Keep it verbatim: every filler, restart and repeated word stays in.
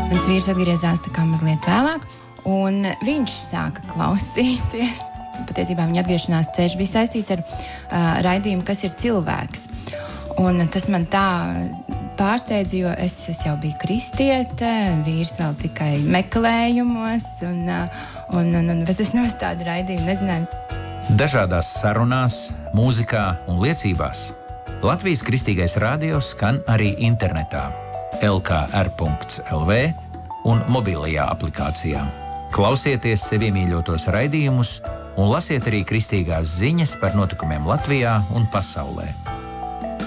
Mans vīrs atgriezās tā kā mazliet vēlāk, un viņš sāka klausīties. Patiesībā viņa atgriešanās ceļš bija saistīts ar uh, raidījumu, kas ir cilvēks. Un tas man tā pārsteidza, jo es, es jau biju kristiete, vīrs vēl tikai meklējumos, un, uh, un, un, un, bet es no tādu raidījumu nezināju. Dažādās sarunās, mūzikā un liecībās Latvijas Kristīgais radio skan arī internetā el ka er punkts el vē un mobilajā aplikācijā. Klausieties sevi mīļotos raidījumus un lasiet arī kristīgās ziņas par notikumiem Latvijā un pasaulē.